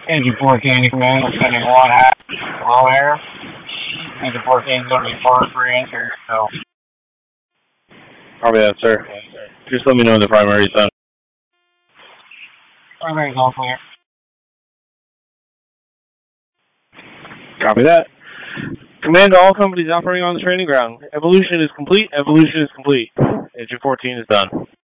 Engine 14 command, sending 1/2 low air. Engine 14 is going to be forward 3 inches, so. Copy that, sir. Just let me know when the primary is done. Primary's all clear. Copy that. Command to all companies operating on the training ground. Evolution is complete. Evolution is complete. Engine 14 is done.